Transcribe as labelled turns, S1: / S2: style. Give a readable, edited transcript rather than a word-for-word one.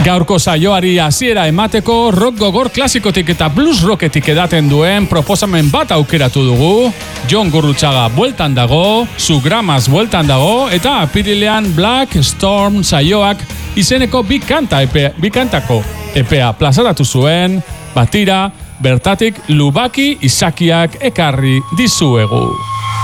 S1: Gaurko saioari hasiera emateko rock gogor klasikotik eta blues rocketik edaten duen proposamen bat aukeratu dugu. Jon Gurrutxaga bueltan dago, Sugramas bueltan dago eta apirilean Black Storm saioak izeneko bi kantako epea plazaratu zuen, batira, bertatik Lubaki Izakiak ekarri dizuegu.